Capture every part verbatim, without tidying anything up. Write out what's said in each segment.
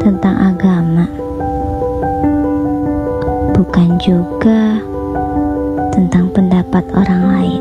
tentang agama, bukan juga tentang pendapat orang lain,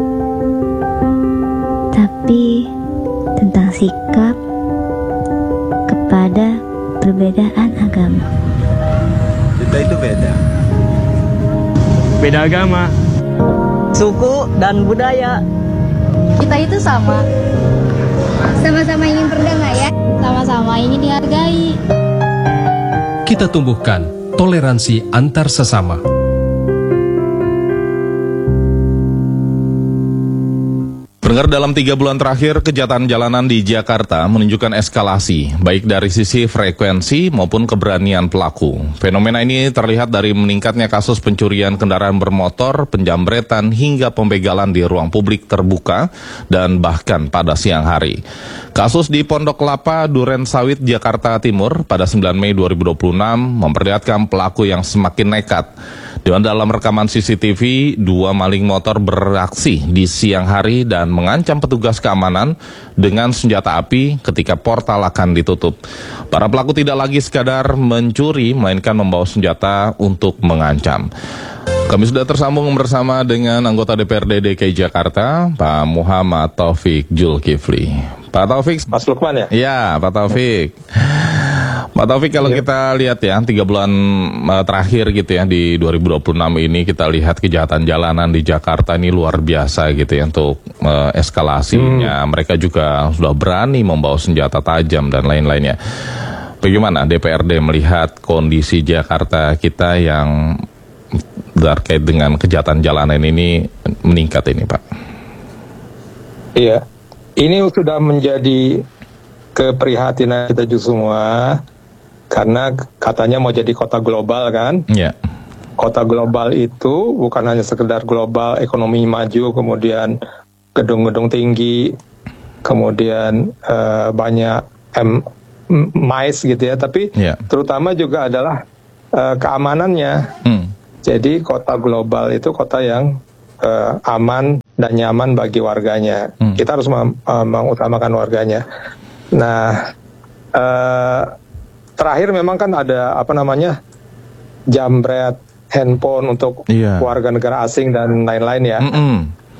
tapi tentang sikap kepada perbedaan agama. Kita itu beda. Beda agama, suku dan budaya. Kita itu sama. Sama-sama ingin berdamai ya. Sama-sama ingin dihargai. Kita tumbuhkan toleransi antar sesama. Pendengar, dalam tiga bulan terakhir, kejahatan jalanan di Jakarta menunjukkan eskalasi, baik dari sisi frekuensi maupun keberanian pelaku. Fenomena ini terlihat dari meningkatnya kasus pencurian kendaraan bermotor, penjambretan, hingga pembegalan di ruang publik terbuka, dan bahkan pada siang hari. Kasus di Pondok Kelapa, Duren Sawit, Jakarta Timur pada sembilan Mei dua ribu dua puluh enam memperlihatkan pelaku yang semakin nekat. Dalam rekaman C C T V, dua maling motor beraksi di siang hari dan mengancam petugas keamanan dengan senjata api ketika portal akan ditutup. Para pelaku tidak lagi sekadar mencuri, melainkan membawa senjata untuk mengancam. Kami sudah tersambung bersama dengan anggota D P R D D K I Jakarta, Pak Muhammad Taufik Zulkifli. Pak Taufik, Mas Lukman ya? Ya, Pak Taufik. Pak Taufik, kalau ya, kita lihat ya, tiga bulan uh, terakhir gitu ya, di dua ribu dua puluh enam ini kita lihat kejahatan jalanan di Jakarta ini luar biasa gitu ya, untuk uh, eskalasinya. Hmm. Mereka juga sudah berani membawa senjata tajam dan lain-lainnya. Bagaimana D P R D melihat kondisi Jakarta kita yang terkait dengan kejahatan jalanan ini meningkat ini, Pak? Iya, ini sudah menjadi keprihatinan kita juga semua. Karena katanya mau jadi kota global kan? Iya. Yeah. Kota global itu bukan hanya sekedar global ekonomi maju, kemudian gedung-gedung tinggi, kemudian uh, banyak M mais gitu ya, tapi yeah, terutama juga adalah uh, keamanannya. Hmm. Jadi kota global itu kota yang uh, aman dan nyaman bagi warganya. Hmm. Kita harus mem- uh, mengutamakan warganya. Nah, uh, terakhir memang kan ada apa namanya jambret handphone untuk yeah, warga negara asing dan lain-lain ya, mm-mm,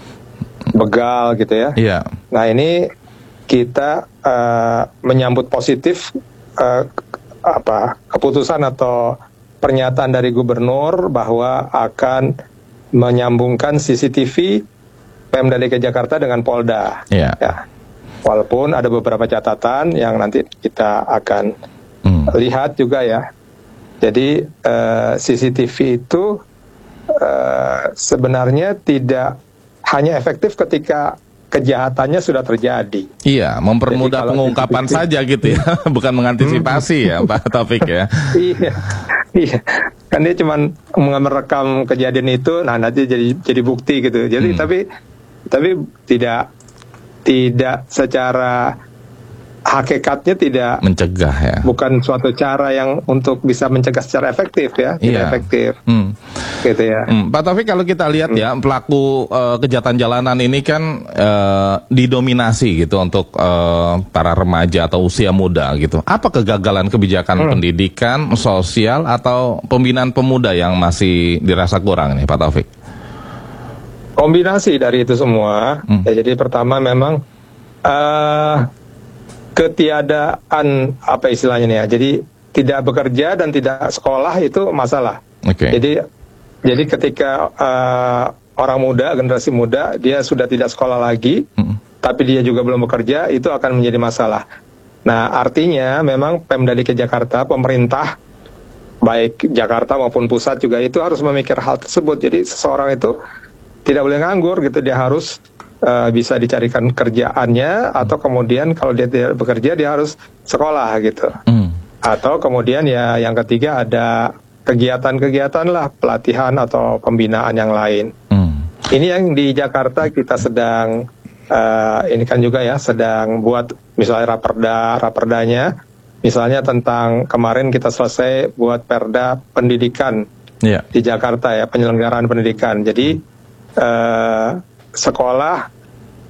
begal gitu ya. Yeah. Nah ini kita uh, menyambut positif uh, apa keputusan atau pernyataan dari gubernur bahwa akan menyambungkan C C T V Pemda D K I Jakarta dengan Polda. Yeah. Ya. Walaupun ada beberapa catatan yang nanti kita akan Hmm. lihat juga ya. Jadi uh, C C T V itu uh, sebenarnya tidak hanya efektif ketika kejahatannya sudah terjadi. Iya, mempermudah pengungkapan C C T V saja gitu ya, bukan mengantisipasi ya, Pak Taufik ya. Iya, iya. Kan dia cuma merekam kejadian itu, nah nanti jadi jadi bukti gitu. Jadi hmm. tapi tapi tidak tidak secara hakikatnya tidak mencegah ya. Bukan suatu cara yang untuk bisa mencegah secara efektif ya, tidak iya, efektif. Hmm. Gitu ya. Hmm. Pak Taufik, kalau kita lihat hmm. ya, pelaku uh, kejahatan jalanan ini kan uh, didominasi gitu untuk uh, para remaja atau usia muda gitu. Apa kegagalan kebijakan hmm. pendidikan, sosial atau pembinaan pemuda yang masih dirasa kurang nih, Pak Taufik? Kombinasi dari itu semua. Hmm. Ya, jadi pertama memang uh, ketiadaan apa istilahnya nih ya, jadi tidak bekerja dan tidak sekolah itu masalah. Okay. Jadi jadi ketika uh, orang muda, generasi muda, dia sudah tidak sekolah lagi, mm. tapi dia juga belum bekerja, itu akan menjadi masalah. Nah artinya memang Pemda D K I Jakarta, pemerintah baik Jakarta maupun pusat juga itu harus memikir hal tersebut. Jadi seseorang itu tidak boleh nganggur gitu, dia harus Uh, bisa dicarikan kerjaannya, atau kemudian kalau dia tidak bekerja dia harus sekolah gitu. Mm. Atau kemudian ya yang ketiga ada kegiatan-kegiatan lah, pelatihan atau pembinaan yang lain. Mm. Ini yang di Jakarta kita sedang uh, ini kan juga ya sedang buat misalnya raperda, raperdanya misalnya tentang kemarin kita selesai buat perda pendidikan yeah. di Jakarta ya, penyelenggaraan pendidikan. Jadi uh, sekolah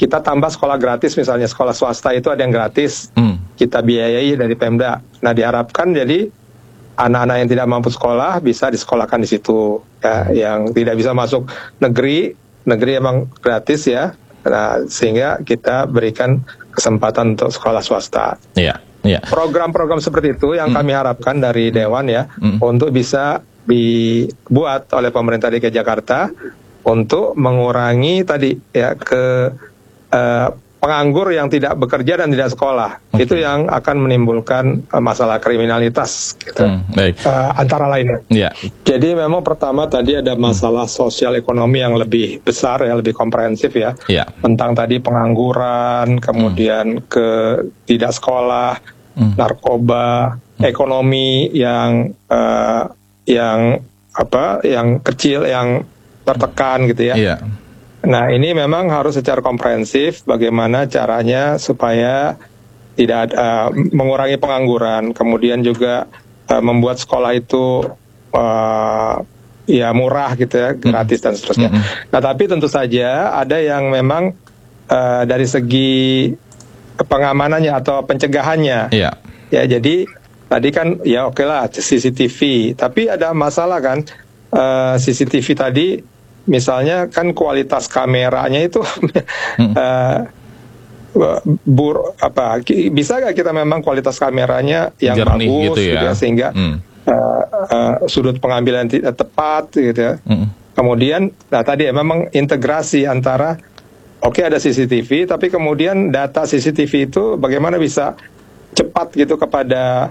kita tambah sekolah gratis, misalnya sekolah swasta itu ada yang gratis, hmm. kita biayai dari Pemda. Nah diharapkan jadi anak-anak yang tidak mampu sekolah bisa disekolahkan di situ, ya, yang tidak bisa masuk negeri, negeri emang gratis ya, nah, sehingga kita berikan kesempatan untuk sekolah swasta. Iya, iya. Program-program seperti itu yang hmm. kami harapkan dari Dewan ya, hmm. untuk bisa dibuat oleh pemerintah D K I Jakarta untuk mengurangi tadi ya ke uh, penganggur yang tidak bekerja dan tidak sekolah. Okay. Itu yang akan menimbulkan uh, masalah kriminalitas gitu. Hmm, baik. Uh, antara lainnya. Yeah. Jadi memang pertama tadi ada masalah hmm. sosial ekonomi yang lebih besar ya, lebih komprehensif ya. Yeah. Tentang tadi pengangguran, kemudian hmm. ke tidak sekolah, hmm. narkoba, hmm. ekonomi yang uh, yang apa, yang kecil, yang tertekan gitu ya. Yeah. Nah ini memang harus secara komprehensif bagaimana caranya supaya tidak uh, mengurangi pengangguran, kemudian juga uh, membuat sekolah itu uh, ya murah gitu ya, gratis mm. dan seterusnya. Mm-hmm. Nah tapi tentu saja ada yang memang uh, dari segi pengamanannya atau pencegahannya. Yeah. Ya jadi tadi kan ya oke lah C C T V, tapi ada masalah kan uh, C C T V tadi. Misalnya kan kualitas kameranya itu hmm. uh, bur apa bisa nggak kita memang kualitas kameranya yang jernih bagus gitu ya, gitu ya sehingga hmm. uh, uh, sudut pengambilan tidak tepat gitu ya. Hmm. Kemudian nah tadi ya memang integrasi antara oke okay, ada C C T V tapi kemudian data C C T V itu bagaimana bisa cepat gitu kepada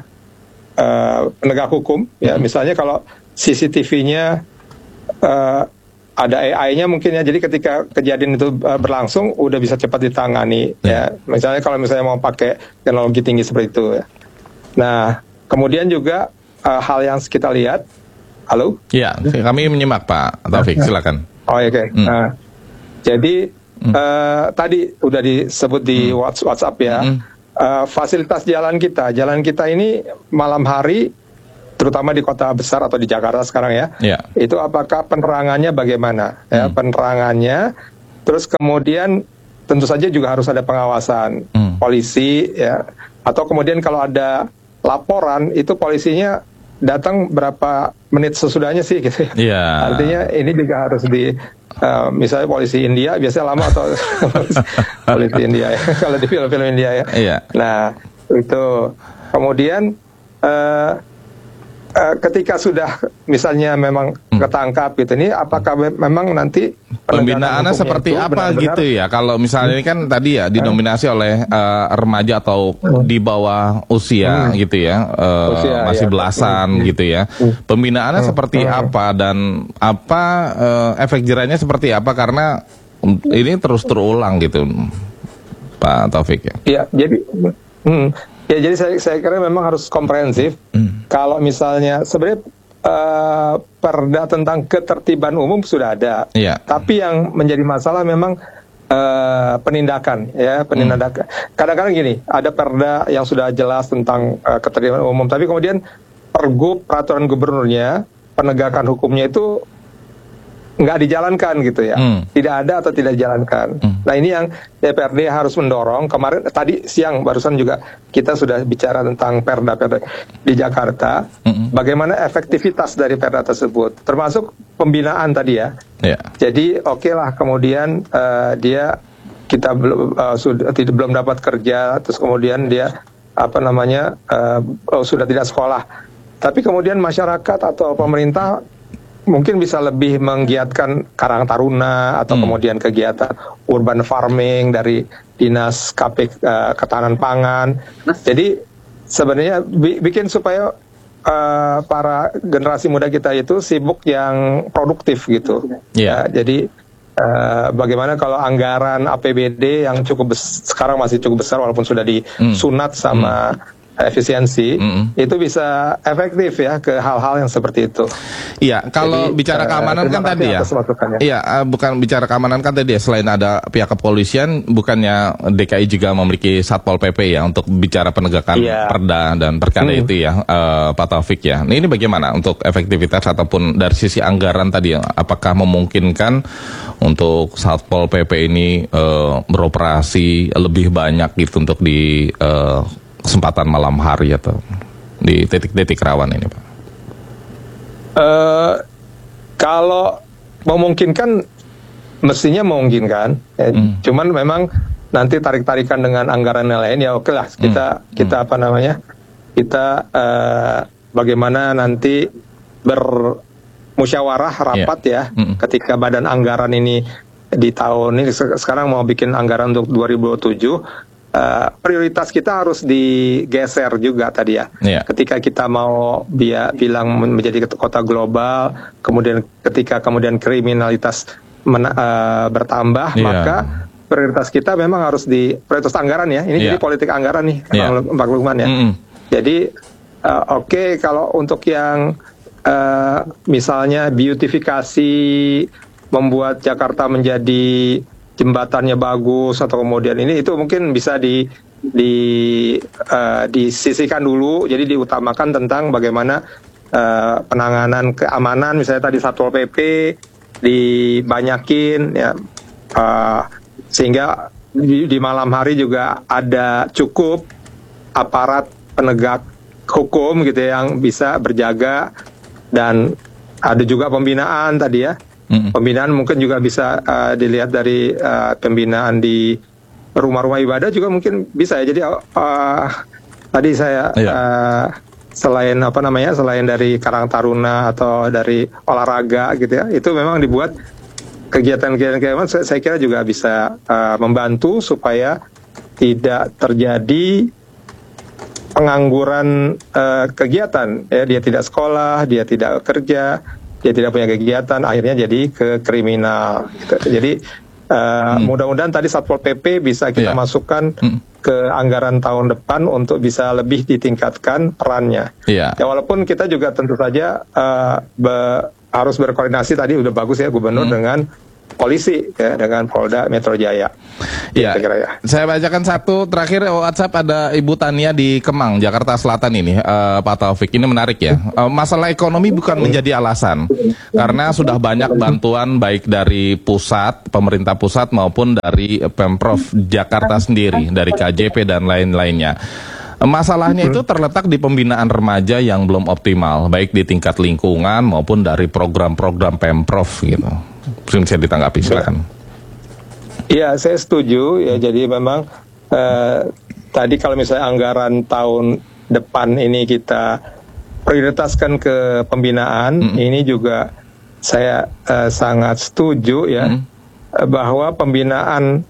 uh, penegak hukum ya. Hmm. Misalnya kalau C C T V-nya uh, ada A I-nya mungkin ya, jadi ketika kejadian itu uh, berlangsung udah bisa cepat ditangani ya. Misalnya kalau misalnya mau pakai teknologi tinggi seperti itu ya. Nah, kemudian juga uh, hal yang kita lihat, halo? Ya, kami menyimak Pak Taufik, silakan. Oh oke. Okay. Hmm. Nah, jadi hmm. uh, tadi udah disebut di hmm. WhatsApp ya, hmm. uh, fasilitas jalan kita, jalan kita ini malam hari terutama di kota besar atau di Jakarta sekarang ya, yeah. itu apakah penerangannya bagaimana? Ya, hmm. penerangannya, terus kemudian tentu saja juga harus ada pengawasan hmm. polisi ya, atau kemudian kalau ada laporan itu polisinya datang berapa menit sesudahnya sih gitu ya. Yeah. Artinya ini juga harus di, uh, misalnya polisi India biasanya lama atau polisi India ya, kalau di film-film India ya. Yeah. Nah itu kemudian. Uh, Uh, ketika sudah misalnya memang hmm. ketangkap gitu ini, apakah me- memang nanti pembinaannya seperti apa benar-benar, gitu ya? Kalau misalnya hmm. ini kan tadi ya didominasi hmm. oleh uh, remaja atau hmm. di bawah usia hmm. gitu ya, uh, usia, masih ya. belasan hmm. gitu ya. Hmm. Pembinaannya hmm. seperti hmm. apa dan apa uh, efek jerahnya seperti apa? Karena ini terus terulang gitu, Pak Taufik ya. Iya, jadi. Hmm. Ya jadi saya, saya kira memang harus komprehensif. Hmm. Kalau misalnya sebenarnya uh, perda tentang ketertiban umum sudah ada, yeah. tapi yang menjadi masalah memang uh, penindakan, ya penindakan. Hmm. Kadang-kadang gini, ada perda yang sudah jelas tentang uh, ketertiban umum, tapi kemudian pergub peraturan gubernurnya, penegakan hukumnya itu nggak dijalankan gitu ya, hmm. tidak ada atau tidak dijalankan. Hmm. Nah ini yang D P R D harus mendorong. Kemarin tadi siang barusan juga kita sudah bicara tentang perda-perda di Jakarta, hmm. bagaimana efektivitas dari perda tersebut, termasuk pembinaan tadi ya. Yeah. Jadi oke okay lah kemudian uh, dia kita belum uh, sudah tidak belum dapat kerja, terus kemudian dia apa namanya uh, oh, sudah tidak sekolah, tapi kemudian masyarakat atau pemerintah mungkin bisa lebih menggiatkan Karang Taruna atau hmm. kemudian kegiatan urban farming dari Dinas K P uh, Ketahanan Pangan. Jadi sebenarnya bi- bikin supaya uh, para generasi muda kita itu sibuk yang produktif gitu. Yeah. Ya, jadi uh, bagaimana kalau anggaran A P B D yang cukup bes- sekarang masih cukup besar walaupun sudah disunat sama hmm. efisiensi, Mm-mm. itu bisa efektif ya ke hal-hal yang seperti itu. Iya, kalau Jadi, bicara eh, keamanan terima kan kasih tadi ya. atas masukannya. Iya, eh, bukan bicara keamanan kan tadi ya. Selain ada pihak kepolisian, bukannya D K I juga memiliki Satpol P P ya untuk bicara penegakan Iya. perda dan perkada Hmm. itu ya, eh, Pak Taufik ya. Nah, ini bagaimana untuk efektivitas ataupun dari sisi anggaran tadi ya? Apakah memungkinkan untuk Satpol P P ini eh, beroperasi lebih banyak gitu untuk di eh, kesempatan malam hari atau di titik-titik rawan ini, Pak? Eh, kalau memungkinkan, mestinya memungkinkan. Ya. Hmm. Cuman memang nanti tarik-tarikan dengan anggaran yang lain ya oke lah. Kita Hmm. kita apa namanya? Kita eh, bagaimana nanti bermusyawarah rapat ya. Hmm. Ketika badan anggaran ini di tahun ini se- sekarang mau bikin anggaran untuk dua ribu dua puluh tujuh. Uh, prioritas kita harus digeser juga tadi ya. Iya. Ketika kita mau dia bilang menjadi kota global, kemudian ketika kemudian kriminalitas mena- uh, bertambah, Iya. maka prioritas kita memang harus di prioritas anggaran ya. Ini Iya. jadi politik anggaran nih, Iya. Pak Lukman ya. Mm-mm. Jadi uh, oke kalau untuk yang uh, misalnya beautifikasi, membuat Jakarta menjadi jembatannya bagus atau kemudian ini itu mungkin bisa di di uh, disisihkan dulu, jadi diutamakan tentang bagaimana uh, penanganan keamanan, misalnya tadi Satpol P P dibanyakin ya, uh, sehingga di, di malam hari juga ada cukup aparat penegak hukum gitu ya, yang bisa berjaga, dan ada juga pembinaan tadi ya. Mm-mm. Pembinaan mungkin juga bisa uh, dilihat dari uh, pembinaan di rumah-rumah ibadah juga mungkin bisa ya. Jadi uh, tadi saya Iya. uh, selain apa namanya, selain dari Karang Taruna atau dari olahraga gitu ya, itu memang dibuat kegiatan-kegiatan saya, saya kira juga bisa uh, membantu supaya tidak terjadi pengangguran uh, kegiatan ya. Dia tidak sekolah, dia tidak kerja, dia tidak punya kegiatan, akhirnya jadi ke kriminal gitu. Jadi uh, Hmm. mudah-mudahan tadi Satpol P P bisa kita Iya. masukkan Hmm. ke anggaran tahun depan untuk bisa lebih ditingkatkan perannya. Iya. Ya walaupun kita juga tentu saja uh, be- harus berkoordinasi, tadi udah bagus ya Gubernur Hmm. dengan polisi ya, dengan Polda Metro Jaya. Iya, Saya kira ya. saya bacakan satu terakhir WhatsApp, ada Ibu Tania di Kemang, Jakarta Selatan ini, eh, Pak Taufik. Ini menarik ya. Eh, masalah ekonomi bukan menjadi alasan, karena sudah banyak bantuan baik dari pusat, pemerintah pusat maupun dari Pemprov Jakarta sendiri, dari K J P dan lain-lainnya. Masalahnya itu terletak di pembinaan remaja yang belum optimal, baik di tingkat lingkungan maupun dari program-program Pemprov gitu. Mungkin saya ditanggapi, silakan. Iya, saya setuju ya. Jadi memang eh, tadi kalau misalnya anggaran tahun depan ini kita prioritaskan ke pembinaan, Mm-mm. ini juga saya eh, sangat setuju ya, Mm. eh, bahwa pembinaan.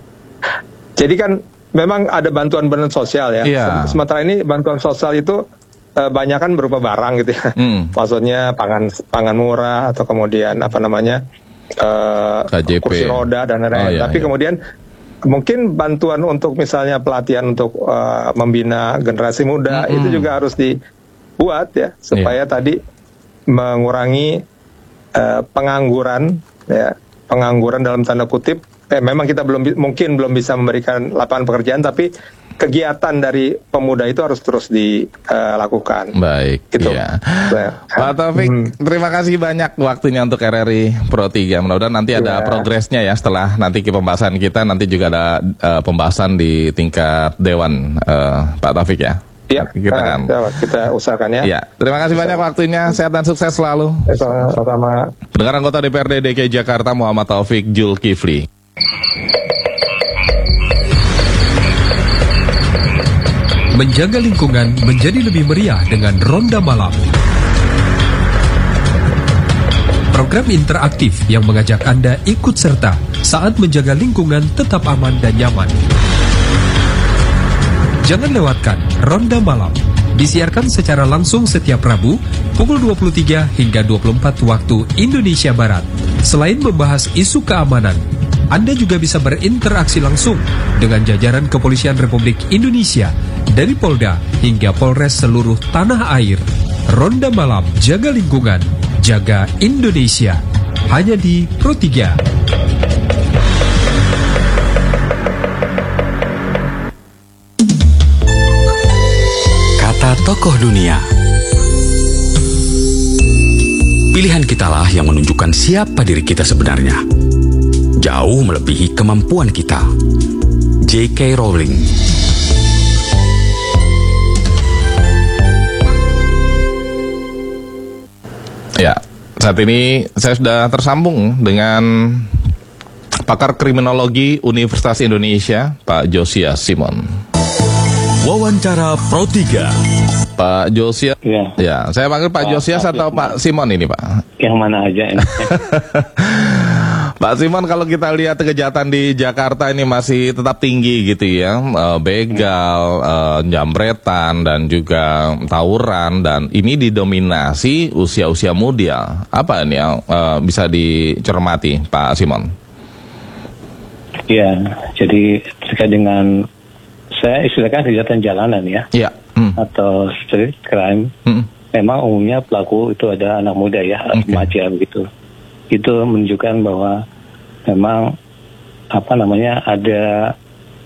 Jadi kan memang ada bantuan bantuan sosial ya. Iya. Sem- Sementara ini bantuan sosial itu eh, banyak kan berupa barang gitu ya. Mm. Maksudnya pangan pangan murah atau kemudian apa namanya eh, K J P. kursi roda dan lain-lain. Oh, iya, Tapi iya. kemudian mungkin bantuan untuk misalnya pelatihan untuk eh, membina generasi muda Mm-mm. itu juga harus dibuat ya, supaya tadi mengurangi eh, pengangguran ya, pengangguran dalam tanda kutip. Eh, memang kita belum bi- mungkin belum bisa memberikan lapangan pekerjaan, tapi kegiatan dari pemuda itu harus terus dilakukan. Baik, Gitu. iya. Nah, Pak Taufik, hmm. terima kasih banyak waktunya untuk R R I Pro tiga. Mudah-mudahan nanti ada Iya. progresnya ya setelah nanti ke pembahasan kita, nanti juga ada eh, pembahasan di tingkat Dewan, eh, Pak Taufik ya. Ya, Kita nah, kan. kita usahakan ya. Iya, terima kasih banyak waktunya. Sehat dan sukses selalu. Sama-sama. Pendengar anggota D P R D D K I Jakarta Muhammad Taufik Julkifli. Menjaga lingkungan menjadi lebih meriah dengan Ronda Malam. Program interaktif yang mengajak Anda ikut serta saat menjaga lingkungan tetap aman dan nyaman. Jangan lewatkan Ronda Malam. Disiarkan secara langsung setiap Rabu pukul dua puluh tiga hingga dua puluh empat waktu Indonesia Barat. Selain membahas isu keamanan, Anda juga bisa berinteraksi langsung dengan jajaran Kepolisian Republik Indonesia Dari Polda hingga Polres seluruh tanah air, Ronda Malam jaga lingkungan, jaga Indonesia. Hanya di Pro tiga. Kata tokoh dunia. Pilihan kitalah yang menunjukkan siapa diri kita sebenarnya. Jauh melebihi kemampuan kita. J K Rowling. Ya, saat ini saya sudah tersambung dengan pakar kriminologi Universitas Indonesia, Pak Josias Simon. Wawancara Pro tiga. Pak Josias, Ya. ya, saya panggil Pak, Pak Josias atau Pak Simon ini, Pak? Yang mana aja ini? Pak Simon, kalau kita lihat kejahatan di Jakarta ini masih tetap tinggi gitu ya, e, begal, e, jambretan, dan juga tawuran, dan ini didominasi usia-usia muda. Apa ini yang e, bisa dicermati, Pak Simon? Ya, jadi terkait dengan, saya istilahkan kejahatan jalanan ya, Iya. Hmm. atau street crime. Hmm. Memang umumnya pelaku itu ada anak muda ya, Okay. remaja begitu. Itu menunjukkan bahwa memang apa namanya ada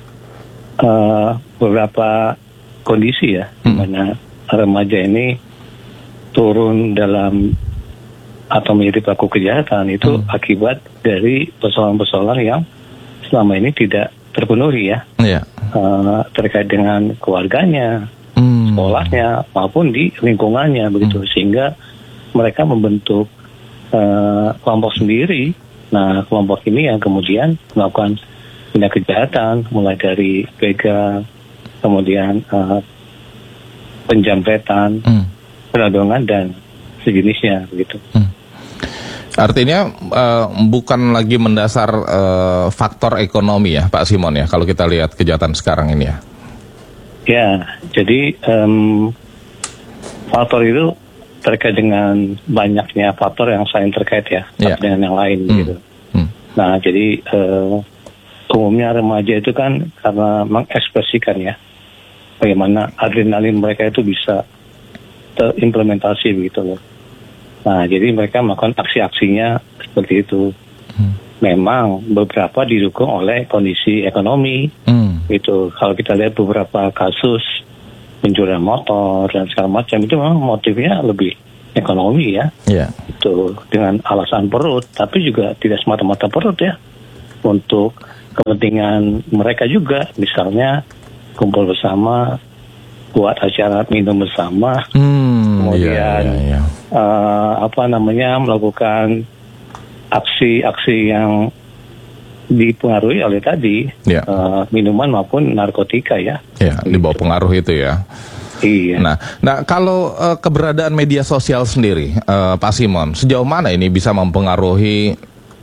uh, beberapa kondisi ya, Hmm. di mana remaja ini turun dalam atau menjadi pelaku kejahatan itu Hmm. akibat dari persoalan-persoalan yang selama ini tidak terpenuhi ya, Iya. uh, terkait dengan keluarganya, Hmm. sekolahnya maupun di lingkungannya begitu, sehingga mereka membentuk uh, kelompok sendiri. Nah, kelompok ini yang kemudian melakukan tindak kejahatan mulai dari begal, kemudian uh, penjamretan, Hmm. penodongan dan sejenisnya begitu. Hmm. Artinya uh, bukan lagi mendasar uh, faktor ekonomi ya, Pak Simon ya, kalau kita lihat kejahatan sekarang ini ya. Ya, jadi um, faktor itu terkait dengan banyaknya faktor yang saling terkait ya, Ya. satu dengan yang lain Hmm. gitu. Hmm. Nah, jadi uh, umumnya remaja itu kan karena mengekspresikan ya, bagaimana adrenalin mereka itu bisa terimplementasi begitu loh. Nah, jadi mereka melakukan aksi-aksinya seperti itu. Hmm. Memang beberapa didukung oleh kondisi ekonomi. Hmm. Gitu. Kalau kita lihat beberapa kasus pencurian motor dan segala macam, itu memang motifnya lebih ekonomi ya. Iya. Itu dengan alasan perut, tapi juga tidak semata-mata perut ya. Untuk kepentingan mereka juga, misalnya kumpul bersama, buat acara minum bersama, Hmm, kemudian iya, iya, iya. Uh, apa namanya melakukan aksi-aksi yang dipengaruhi oleh tadi Ya. uh, minuman maupun narkotika ya. Ya, di bawah pengaruh itu ya. Iya. Nah, nah kalau uh, keberadaan media sosial sendiri, uh, Pak Simon, sejauh mana ini bisa mempengaruhi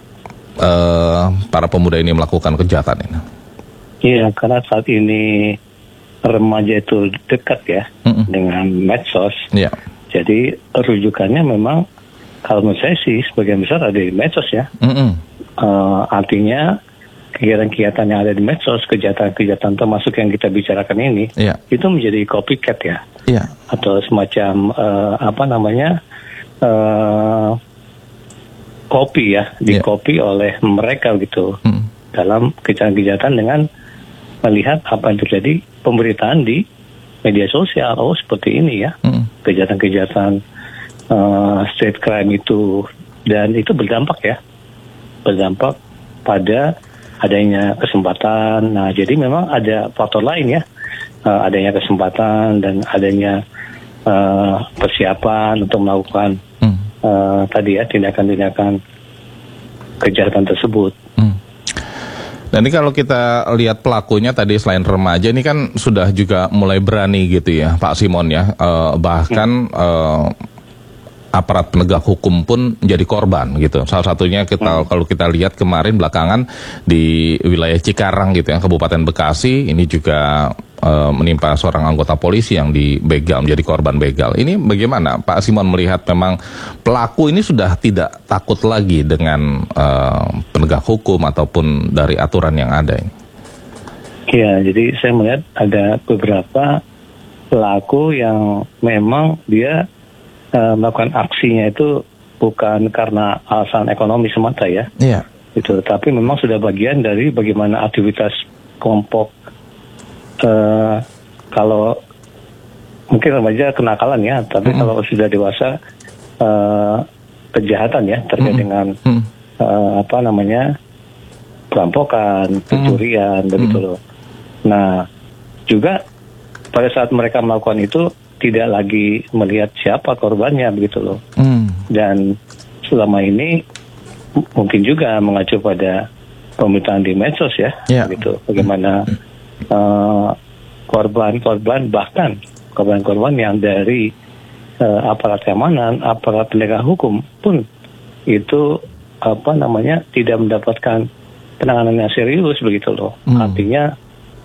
uh, para pemuda ini melakukan kejahatan ini? Iya, karena saat ini remaja itu dekat ya Mm-mm. dengan medsos. Iya. Jadi rujukannya memang kalau menurut saya sih sebagian besar ada di medsos ya. Mm-mm. Uh, artinya kegiatan-kegiatan yang ada di medsos, kejahatan-kejahatan termasuk yang kita bicarakan ini, Iya. itu menjadi copycat ya, Iya. atau semacam uh, apa namanya uh, copy ya, di Iya. copy oleh mereka gitu Hmm. dalam kejahatan-kejahatan dengan melihat apa yang terjadi pemberitaan di media sosial. Oh seperti ini ya, Hmm. kejahatan-kejahatan uh, street crime itu, dan itu berdampak ya, berdampak pada adanya kesempatan. Nah, jadi memang ada faktor lain ya, uh, adanya kesempatan dan adanya uh, persiapan untuk melakukan Hmm. uh, tadi ya tindakan-tindakan kejahatan tersebut. Hmm. Dan ini kalau kita lihat pelakunya tadi selain remaja ini kan sudah juga mulai berani gitu ya, Pak Simon ya, Eh, bahkan eh, aparat penegak hukum pun menjadi korban gitu. Salah satunya kita kalau kita lihat kemarin belakangan di wilayah Cikarang gitu ya, Kabupaten Bekasi, ini juga eh, menimpa seorang anggota polisi yang dibegal, menjadi korban begal. Ini bagaimana Pak Simon melihat memang pelaku ini sudah tidak takut lagi dengan eh, penegak hukum ataupun dari aturan yang ada ini? Ya, jadi saya melihat ada beberapa pelaku yang memang dia uh, melakukan aksinya itu bukan karena alasan ekonomi semata ya, Iya. gitu. Tapi memang sudah bagian dari bagaimana aktivitas kelompok. Uh, kalau mungkin remaja kenakalan ya, tapi Mm-hmm. kalau sudah dewasa uh, kejahatan ya terkait Mm-hmm. dengan Mm. uh, apa namanya perampokan, pencurian, begitu loh. Nah, juga pada saat mereka melakukan itu tidak lagi melihat siapa korbannya, begitu loh. Mm. Dan selama ini m- mungkin juga mengacu pada pemberitaan di medsos ya, Ya. gitu. Bagaimana uh, korban-korban bahkan korban-korban yang dari uh, aparat keamanan, aparat penegak hukum pun itu apa namanya tidak mendapatkan penanganan yang serius, begitu loh. Hmm. Artinya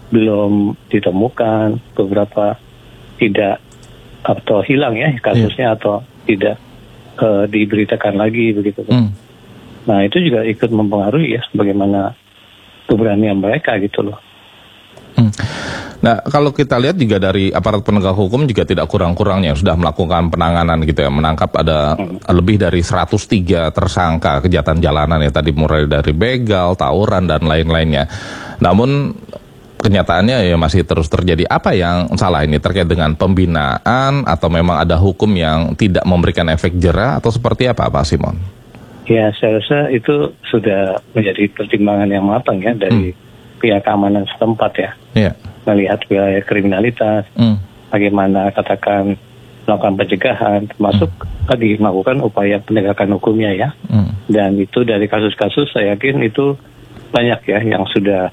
belum ditemukan, beberapa tidak atau hilang ya kasusnya, atau tidak uh, diberitakan lagi, begitu loh. Mm. Nah, itu juga ikut mempengaruhi ya bagaimana keberanian mereka, gitu loh. Hmm. Nah, kalau kita lihat juga dari aparat penegak hukum juga tidak kurang-kurangnya sudah melakukan penanganan gitu ya, menangkap ada Hmm. lebih dari seratus tiga tersangka kejahatan jalanan ya, tadi mulai dari begal, tawuran dan lain-lainnya. Namun kenyataannya ya masih terus terjadi. Apa yang salah ini terkait dengan pembinaan atau memang ada hukum yang tidak memberikan efek jera atau seperti apa, Pak Simon? Ya, saya rasa itu sudah menjadi pertimbangan yang matang ya dari pihak keamanan setempat ya. Iya. Melihat wilayah kriminalitas, Hmm. bagaimana katakan melakukan pencegahan, termasuk tadi melakukan upaya penegakan hukumnya ya. Hmm. Dan itu dari kasus-kasus saya yakin itu banyak ya yang sudah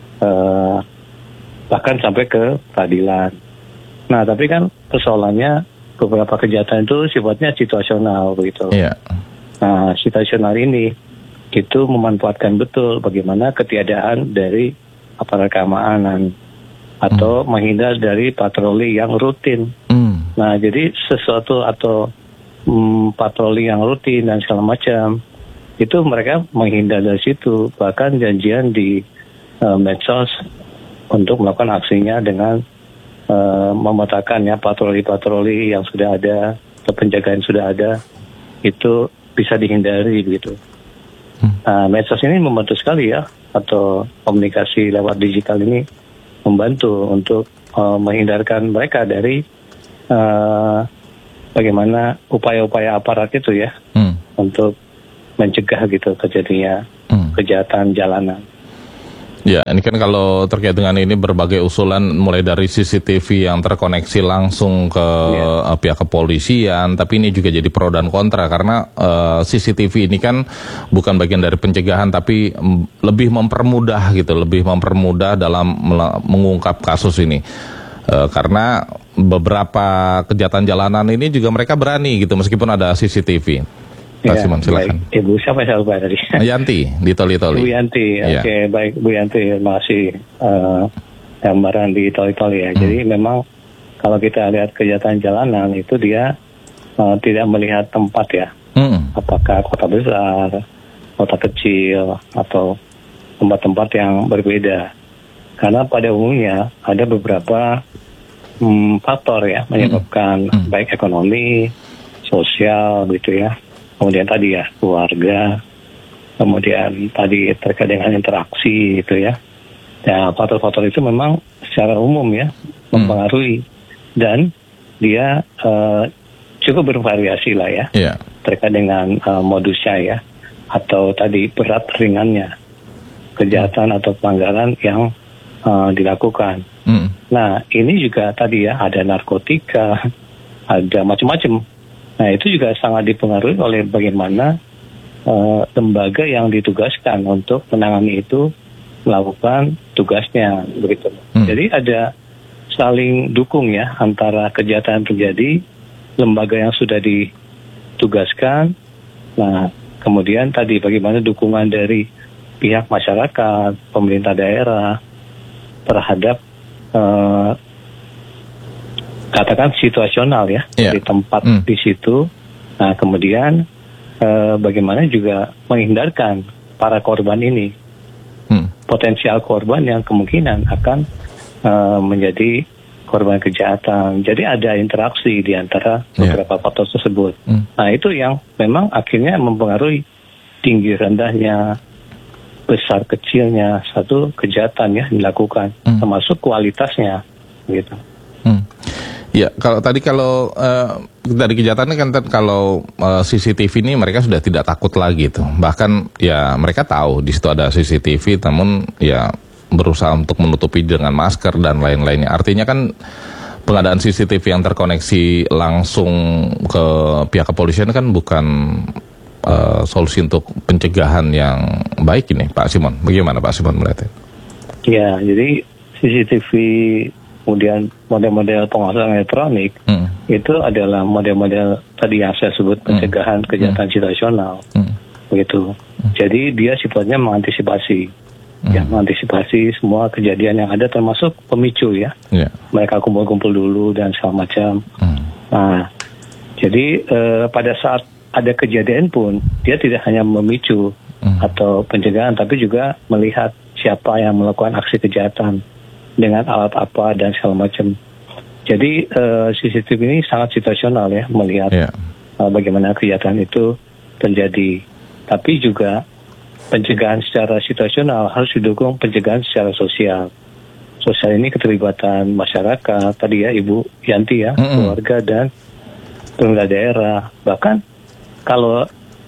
eh, bahkan sampai ke peradilan. Nah, tapi kan persoalannya beberapa kejahatan itu sifatnya situasional begitu. Iya. Nah, situasional ini itu memanfaatkan betul bagaimana ketiadaan dari aparat keamanan atau menghindar dari patroli yang rutin. Hmm. Nah, jadi sesuatu atau mm, patroli yang rutin dan segala macam itu mereka menghindar dari situ, bahkan janjian di uh, medsos untuk melakukan aksinya dengan uh, memetakan ya patroli-patroli yang sudah ada atau penjagaan yang sudah ada itu bisa dihindari begitu. Nah, medsos ini membantu sekali ya, atau komunikasi lewat digital ini membantu untuk uh, menghindarkan mereka dari uh, bagaimana upaya-upaya aparat itu ya, Hmm. untuk mencegah gitu terjadinya Hmm. kejahatan jalanan. Ya, ini kan kalau terkait dengan ini berbagai usulan mulai dari C C T V yang terkoneksi langsung ke Ya. uh, pihak kepolisian, tapi ini juga jadi pro dan kontra karena uh, C C T V ini kan bukan bagian dari pencegahan tapi mm, lebih mempermudah gitu, lebih mempermudah dalam mela- mengungkap kasus ini. Uh, karena beberapa kejahatan jalanan ini juga mereka berani gitu meskipun ada C C T V. Pak Ya, Simon, silakan. baik. Ibu siapa saya lupa tadi? Yanti di Toli-Toli. Bu Yanti, Iya. oke baik Bu Yanti, masih uh, gambaran di Toli-Toli ya. Hmm. Jadi memang kalau kita lihat kejahatan jalanan itu dia uh, tidak melihat tempat ya, Hmm. apakah kota besar, kota kecil, atau tempat-tempat yang berbeda. Karena pada umumnya ada beberapa hmm, faktor ya menyebabkan Hmm. baik ekonomi, sosial gitu ya. Kemudian tadi ya keluarga, kemudian tadi terkait dengan interaksi gitu ya. Ya, faktor-faktor itu memang secara umum ya mempengaruhi, dan dia uh, cukup bervariasi lah ya, Iya. terkait dengan uh, modusnya ya, atau tadi berat ringannya kejahatan atau pelanggaran yang uh, dilakukan. Hmm. Nah, ini juga tadi ya ada narkotika, ada macam-macam. Nah, itu juga sangat dipengaruhi oleh bagaimana uh, lembaga yang ditugaskan untuk menangani itu melakukan tugasnya begitu. Hmm. Jadi ada saling dukung ya antara kejahatan terjadi, lembaga yang sudah ditugaskan. Nah, kemudian tadi bagaimana dukungan dari pihak masyarakat, pemerintah daerah terhadap uh, katakan situasional ya, Yeah. di tempat Hmm. di situ. Nah, kemudian eh, bagaimana juga menghindarkan para korban ini, Hmm. potensial korban yang kemungkinan akan eh, menjadi korban kejahatan. Jadi ada interaksi di antara beberapa yeah. faktor tersebut. Mm. Nah itu yang memang akhirnya mempengaruhi tinggi rendahnya, besar kecilnya satu kejahatan ya dilakukan, mm. termasuk kualitasnya, gitu. Mm. Ya, kalau tadi kalau uh, dari kejahatan kan kalau uh, C C T V ini mereka sudah tidak takut lagi tuh. Bahkan ya mereka tahu di situ ada C C T V, namun ya berusaha untuk menutupi dengan masker dan lain-lainnya. Artinya kan pengadaan C C T V yang terkoneksi langsung ke pihak kepolisian kan bukan uh, solusi untuk pencegahan yang baik ini, Pak Simon. Bagaimana Pak Simon melihatnya? Ya, jadi C C T V kemudian model-model pengawasan elektronik hmm. itu adalah model-model tadi yang saya sebut pencegahan hmm. kejahatan hmm. situasional, hmm. begitu. Hmm. Jadi dia sifatnya mengantisipasi. Ya, mengantisipasi semua kejadian yang ada termasuk pemicu ya. Yeah. Mereka kumpul-kumpul dulu dan segala macam. Mm. Nah, jadi eh, pada saat ada kejadian pun dia tidak hanya memicu mm. atau pencegahan, tapi juga melihat siapa yang melakukan aksi kejahatan dengan alat apa dan segala macam. Jadi eh, C C T V ini sangat situasional ya, melihat yeah. eh, bagaimana kejahatan itu terjadi. Tapi juga pencegahan secara situasional harus didukung pencegahan secara sosial. Sosial ini keterlibatan masyarakat, tadi ya Ibu Yanti ya, mm-hmm. keluarga dan pemerintah daerah. Bahkan kalau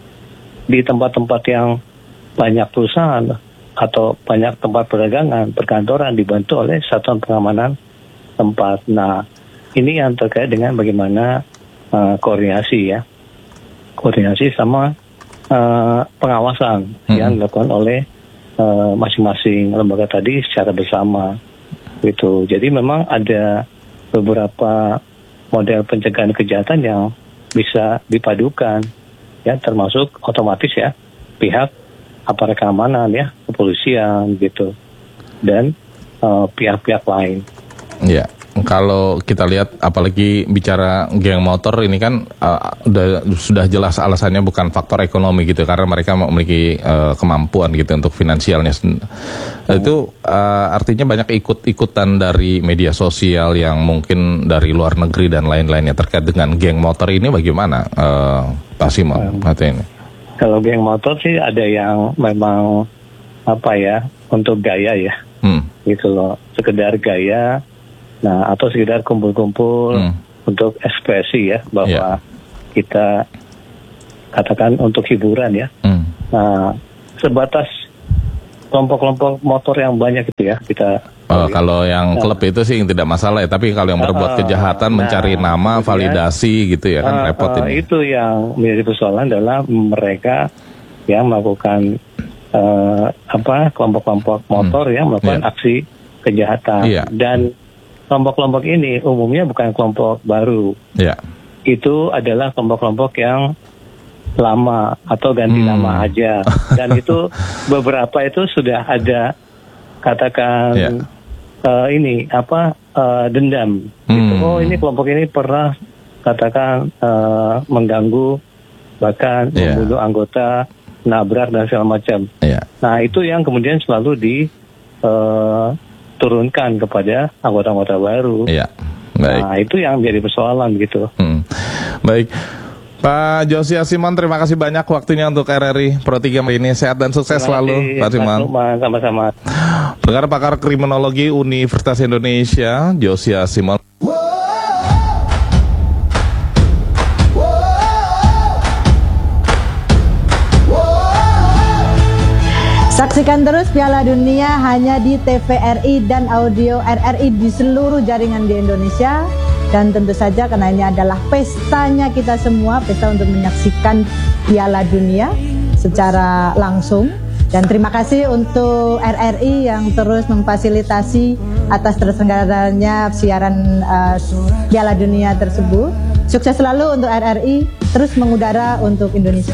di tempat-tempat yang banyak perusahaan atau banyak tempat perdagangan, perkantoran dibantu oleh satuan pengamanan tempat. Nah, ini yang terkait dengan bagaimana uh, koordinasi ya, koordinasi sama Uh, pengawasan hmm. yang dilakukan oleh uh, masing-masing lembaga tadi secara bersama gitu. Jadi memang ada beberapa model pencegahan kejahatan yang bisa dipadukan ya, termasuk otomatis ya pihak aparat keamanan ya, kepolisian gitu dan uh, pihak-pihak lain. Ya. Kalau kita lihat apalagi bicara geng motor ini kan uh, udah, sudah jelas alasannya bukan faktor ekonomi gitu, karena mereka memiliki uh, kemampuan gitu untuk finansialnya. Hmm. Itu uh, artinya banyak ikut-ikutan dari media sosial yang mungkin dari luar negeri dan lain-lainnya terkait dengan geng motor ini. Bagaimana uh, Pak Simon? Hmm. Ini? Kalau geng motor sih ada yang memang apa ya, untuk gaya ya, hmm. gitu loh, sekedar gaya. Nah, atau sekedar kumpul-kumpul hmm. untuk ekspresi ya, bahwa yeah. kita katakan untuk hiburan ya. Hmm. Nah, sebatas kelompok-kelompok motor yang banyak itu ya kita. Oh, kalau yang nah, klub itu sih tidak masalah ya, tapi kalau yang berbuat uh, kejahatan, nah, mencari nama, validasi gitu ya kan uh, repot uh, ini. Itu yang menjadi persoalan adalah mereka yang melakukan uh, apa kelompok-kelompok motor hmm. yang melakukan yeah. aksi kejahatan yeah. dan kelompok-kelompok ini umumnya bukan kelompok baru. Ya. Itu adalah kelompok-kelompok yang lama atau ganti hmm. nama aja. Dan itu beberapa itu sudah ada katakan ya. uh, ini apa uh, dendam. Hmm. Gitu. Oh ini kelompok ini pernah katakan uh, mengganggu bahkan ya. membunuh anggota, nabrak dan segala macam. Ya. Nah itu yang kemudian selalu di uh, turunkan kepada anggota-anggota baru. Iya, baik. Nah, itu yang menjadi persoalan gitu. Hmm. Baik. Pak Josia Simon, terima kasih banyak waktunya untuk R R I Pro tiga ini. Sehat dan sukses selalu, Pak Simon. Sama-sama. Pendengar pakar kriminologi Universitas Indonesia, Josia Simon. Saksikan terus Piala Dunia hanya di T V R I dan audio R R I di seluruh jaringan di Indonesia. Dan tentu saja karena ini adalah pestanya kita semua, pesta untuk menyaksikan Piala Dunia secara langsung. Dan terima kasih untuk R R I yang terus memfasilitasi atas terselenggaranya siaran uh, Piala Dunia tersebut. Sukses selalu untuk R R I, terus mengudara untuk Indonesia.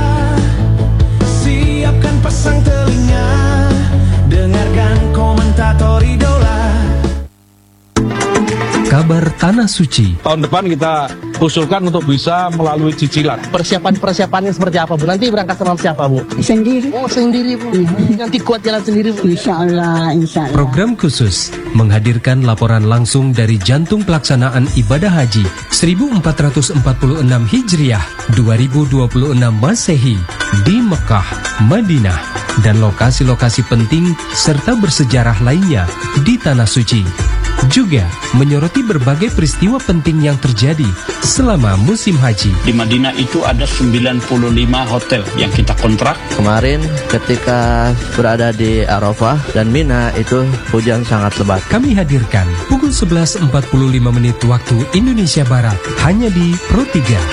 Siapkan pasang telinga, dengarkan komentator idola. Kabar Tanah Suci. Tahun depan kita usulkan untuk bisa melalui cicilan. Persiapan-persiapannya seperti apa, Bu? Nanti berangkat sama siapa, Bu? Sendiri. Oh, sendiri, Bu. Nanti kuat jalan sendiri, Bu. Insya Allah, insya Allah. Program khusus menghadirkan laporan langsung dari jantung pelaksanaan ibadah haji seribu empat ratus empat puluh enam Hijriah dua ribu dua puluh enam Masehi di Mekah, Madinah, dan lokasi-lokasi penting serta bersejarah lainnya di Tanah Suci. Juga menyoroti berbagai peristiwa penting yang terjadi selama musim haji. Di Madinah itu ada sembilan puluh lima hotel yang kita kontrak. Kemarin ketika berada di Arafah dan Mina itu hujan sangat lebat. Kami hadirkan pukul sebelas empat puluh lima menit waktu Indonesia Barat hanya di Pro tiga.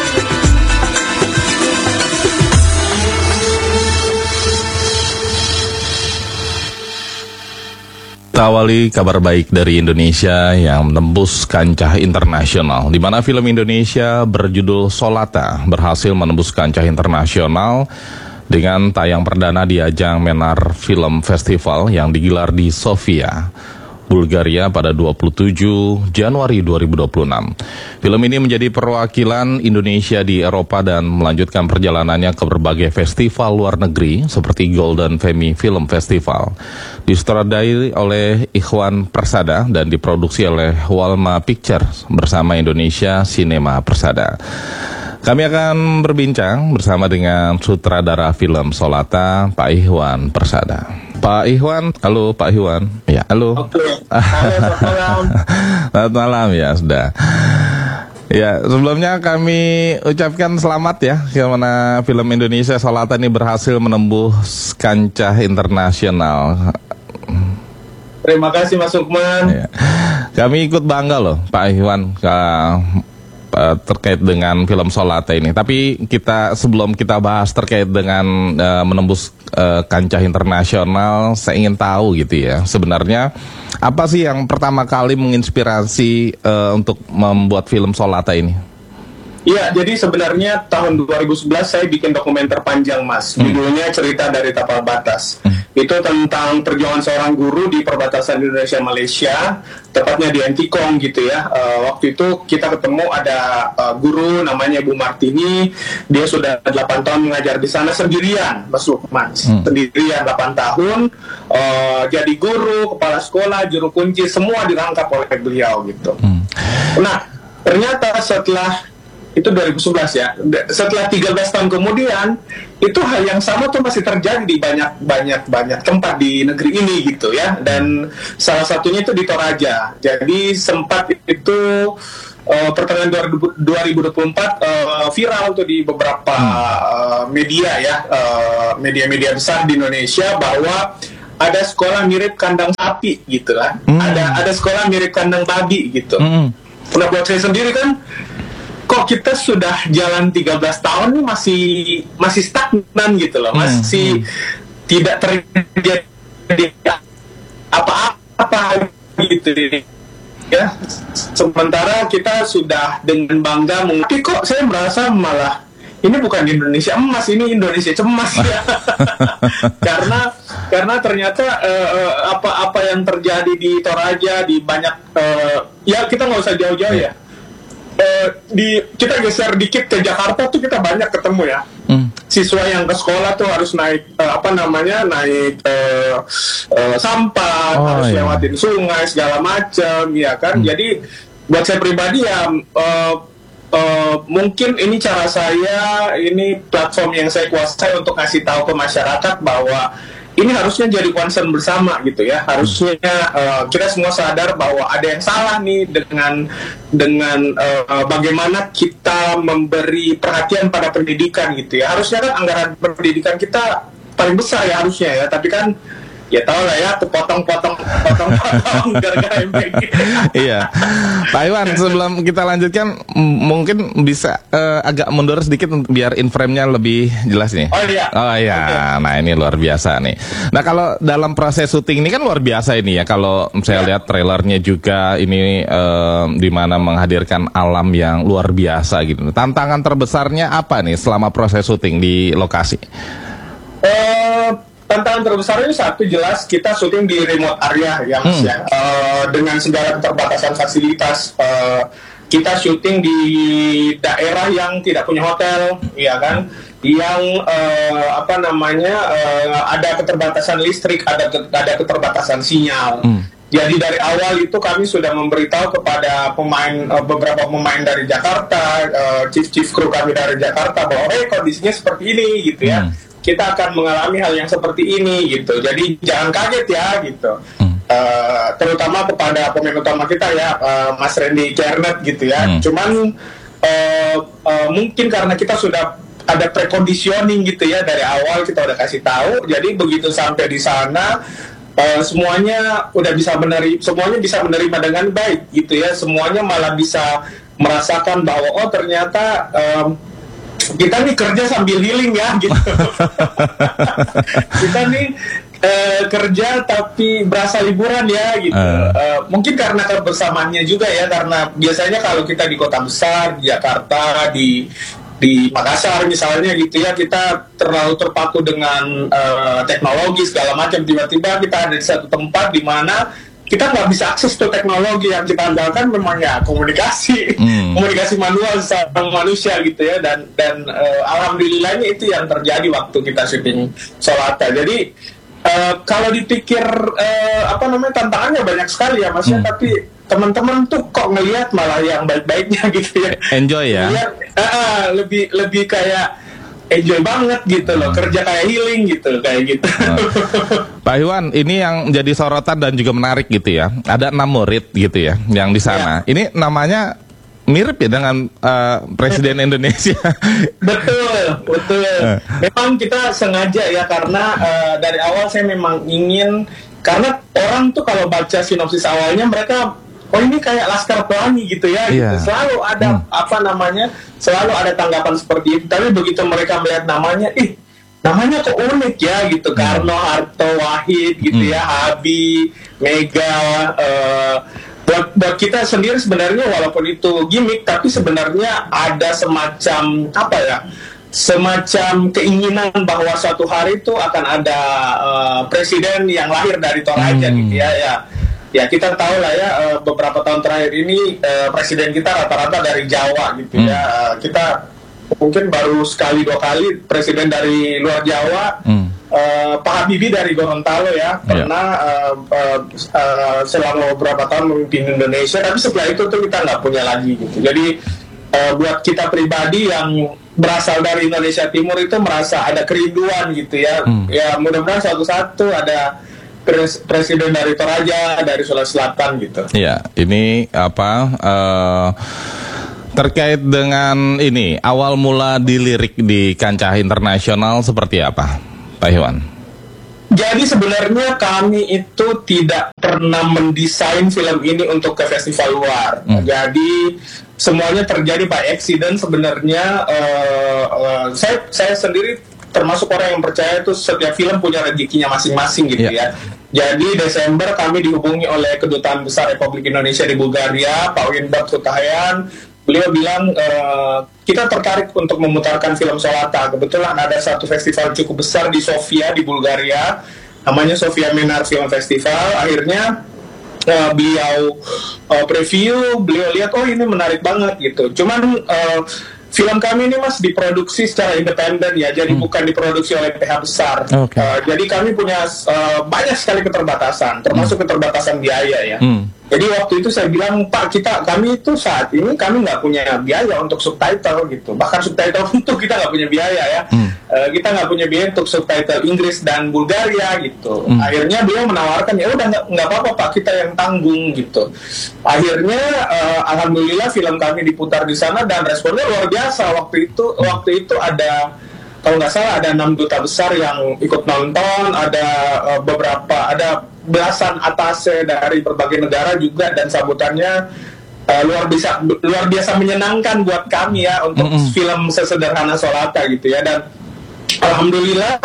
Kita awali kabar baik dari Indonesia yang menembus kancah internasional, di mana film Indonesia berjudul Solata berhasil menembus kancah internasional dengan tayang perdana di ajang Menar Film Festival yang digelar di Sofia, Bulgaria pada dua puluh tujuh Januari dua ribu dua puluh enam. Film ini menjadi perwakilan Indonesia di Eropa dan melanjutkan perjalanannya ke berbagai festival luar negeri seperti Golden Femi Film Festival. Disutradarai oleh Ikhwan Persada dan diproduksi oleh Walma Pictures bersama Indonesia Cinema Persada. Kami akan berbincang bersama dengan sutradara film Solata, Pak Ikhwan Persada. Pak Ikhwan, halo Pak Ikhwan. Ya, halo. Oke. Halo, selamat malam. Selamat malam ya, sudah. Ya, sebelumnya kami ucapkan selamat ya, karena film Indonesia Solata ini berhasil menembus kancah internasional. Terima kasih Mas Lukman. Ya. Kami ikut bangga loh Pak Ikhwan terkait dengan film Solata ini. Tapi kita sebelum kita bahas terkait dengan uh, menembus uh, kancah internasional, saya ingin tahu gitu ya, sebenarnya apa sih yang pertama kali menginspirasi uh, untuk membuat film Solata ini? Iya, jadi sebenarnya tahun dua ribu sebelas saya bikin dokumenter panjang, Mas. Judulnya Cerita dari Tapal Batas. Hmm. Itu tentang perjuangan seorang guru di perbatasan Indonesia-Malaysia, tepatnya di Antikong gitu ya. Uh, waktu itu kita ketemu ada uh, guru namanya Bu Martini. Dia sudah delapan tahun mengajar di sana sendirian, Mas Lukman. Hmm. Sendirian delapan tahun, uh, jadi guru, kepala sekolah, juru kunci, semua dirangkap oleh beliau gitu. Hmm. Nah, ternyata setelah itu dua ribu sebelas ya. Setelah tiga belas tahun kemudian, itu hal yang sama tuh masih terjadi di banyak-banyak banyak tempat di negeri ini gitu ya. Dan salah satunya itu di Toraja. Jadi sempat itu uh, pertengahan dua ribu dua puluh empat uh, viral tuh di beberapa uh, media ya, uh, media-media besar di Indonesia bahwa ada sekolah mirip kandang sapi gitu kan. Hmm. Ada ada sekolah mirip kandang babi gitu. Hmm. Nah, buat saya sendiri kan, kok kita sudah jalan tiga belas tahun nih masih masih stagnan gitu loh, masih hmm. tidak terjadi apa-apa gitu ya. Sementara kita sudah dengan bangga, tapi kok saya merasa malah ini bukan Indonesia emas, ini Indonesia cemas ya. karena karena ternyata uh, apa-apa yang terjadi di Toraja, di banyak uh, ya kita nggak usah jauh-jauh ya. Uh, di kita geser dikit ke Jakarta tuh kita banyak ketemu ya. Hmm. Siswa yang ke sekolah tuh harus naik uh, apa namanya naik uh, uh, sampah, oh, harus iya. lewatin sungai segala macam ya kan. Hmm. Jadi buat saya pribadi ya uh, uh, mungkin ini cara saya, ini platform yang saya kuasai untuk ngasih tahu ke masyarakat bahwa ini harusnya jadi concern bersama gitu ya. Harusnya uh, kita semua sadar bahwa ada yang salah nih dengan dengan uh, bagaimana kita memberi perhatian pada pendidikan gitu ya. Harusnya kan anggaran pendidikan kita paling besar ya harusnya ya. Tapi kan ya tau lah ya, kepotong-potong potong-potong gara-gara M P G. Iya, Pak Iwan, sebelum kita lanjutkan m- mungkin bisa uh, agak mundur sedikit biar in frame-nya lebih jelas nih. Oh iya. Oh iya, okay. Nah ini luar biasa nih. Nah kalau dalam proses syuting ini kan luar biasa ini ya. Kalau saya yeah. lihat trailernya juga ini uh, di mana menghadirkan alam yang luar biasa gitu. Tantangan terbesarnya apa nih selama proses syuting di lokasi? Uh... Tantangan terbesarnya satu jelas kita syuting di remote area yang hmm. ya, uh, dengan segala keterbatasan fasilitas uh, kita syuting di daerah yang tidak punya hotel, ya kan, yang uh, apa namanya uh, ada keterbatasan listrik, ada ada keterbatasan sinyal. Hmm. Jadi dari awal itu kami sudah memberitahu kepada pemain uh, beberapa pemain dari Jakarta, uh, chief chief kru kami dari Jakarta bahwa eh kondisinya seperti ini gitu ya. Hmm. Kita akan mengalami hal yang seperti ini gitu. Jadi jangan kaget ya gitu. Hmm. Uh, terutama kepada pemain utama kita ya, uh, Mas Randy Kernet gitu ya. Hmm. Cuman uh, uh, mungkin karena kita sudah ada preconditioning gitu ya dari awal, kita udah kasih tahu. Jadi begitu sampai di sana uh, semuanya udah bisa menerima, semuanya bisa menerima dengan baik gitu ya. Semuanya malah bisa merasakan bahwa oh ternyata um, kita nih kerja sambil healing ya gitu. Kita nih uh, kerja tapi berasa liburan ya gitu. Uh. Uh, mungkin karena kebersamaannya juga ya, karena biasanya kalau kita di kota besar, di Jakarta, di di Makassar misalnya gitu ya, kita terlalu terpaku dengan uh, teknologi segala macam. Tiba-tiba kita ada di satu tempat di mana kita nggak bisa akses tuh teknologi. Yang kita andalkan memang ya komunikasi, hmm. komunikasi manual sama manusia gitu ya. Dan dan uh, alhamdulillahnya itu yang terjadi waktu kita syuting Solata. Jadi uh, kalau dipikir uh, apa namanya tantangannya banyak sekali ya Mas ya, hmm. tapi teman-teman tuh kok ngelihat malah yang baik-baiknya gitu ya. Enjoy ya. Ngeliat, uh, lebih lebih kayak enjoy banget gitu loh, hmm. kerja kayak healing gitu kayak gitu. Oh. Pak Iwan, ini yang jadi sorotan dan juga menarik gitu ya. Ada enam murid gitu ya yang di sana. Ya. Ini namanya mirip ya dengan uh, Presiden Indonesia. Betul, betul. Memang kita sengaja ya, karena uh, dari awal saya memang ingin, karena orang tuh kalau baca sinopsis awalnya mereka oh ini kayak Laskar Pelangi gitu ya, yeah. gitu. Selalu ada hmm. apa namanya, selalu ada tanggapan seperti itu. Tapi begitu mereka melihat namanya, ih namanya kok unik ya gitu, hmm. Karno, Harto, Wahid gitu hmm. ya, Abi, Mega. Uh, buat, buat kita sendiri sebenarnya walaupun itu gimmick, tapi sebenarnya ada semacam apa ya, semacam keinginan bahwa suatu hari itu akan ada uh, presiden yang lahir dari Toraja hmm. gitu ya, ya. Ya kita tahu lah ya, uh, beberapa tahun terakhir ini uh, presiden kita rata-rata dari Jawa gitu hmm. ya. Uh, kita mungkin baru sekali dua kali presiden dari luar Jawa. Hmm. Uh, Pak Habibie dari Gorontalo ya, pernah yeah. uh, uh, uh, selama beberapa tahun memimpin Indonesia. Tapi setelah itu tuh kita nggak punya lagi gitu. Jadi uh, buat kita pribadi yang berasal dari Indonesia Timur itu merasa ada kerinduan gitu ya. Hmm. Ya mudah-mudahan suatu-satu ada Pres presiden dari Toraja, dari Sulawesi Selatan gitu. Ya, ini apa uh, terkait dengan ini awal mula dilirik di kancah internasional seperti apa, Pak Iwan? Jadi sebenarnya kami itu tidak pernah mendesain film ini untuk ke festival luar. Hmm. Jadi semuanya terjadi by accident sebenarnya. Uh, uh, saya saya sendiri termasuk orang yang percaya itu setiap film punya rezekinya masing-masing gitu yeah. ya. Jadi Desember kami dihubungi oleh Kedutaan Besar Republik Indonesia di Bulgaria, Pak Winbert Sutayan. Beliau bilang e, kita tertarik untuk memutarkan film Solata. Kebetulan ada satu festival cukup besar di Sofia di Bulgaria, namanya Sofia Menar Film Festival. Akhirnya e, beliau e, preview, beliau lihat oh ini menarik banget gitu. Cuman e, film kami ini Mas diproduksi secara independen ya, jadi hmm. bukan diproduksi oleh pihak besar. Okay. Uh, jadi kami punya uh, banyak sekali keterbatasan, termasuk hmm. keterbatasan biaya ya. Hmm. Jadi waktu itu saya bilang Pak, kita kami itu saat ini kami nggak punya biaya untuk subtitle gitu, bahkan subtitle untuk kita nggak punya biaya ya. Hmm. Uh, kita nggak punya biaya untuk subtitle Inggris dan Bulgaria gitu. Hmm. Akhirnya beliau menawarkan ya udah nggak apa-apa Pak, kita yang tanggung gitu. Akhirnya uh, alhamdulillah film kami diputar di sana dan responnya luar biasa. Waktu itu waktu itu ada kalau nggak salah ada enam duta besar yang ikut nonton, ada uh, beberapa ada belasan atase dari berbagai negara juga, dan sambutannya uh, luar biasa luar biasa menyenangkan buat kami ya untuk mm-hmm. film sesederhana Solata gitu ya. Dan alhamdulillah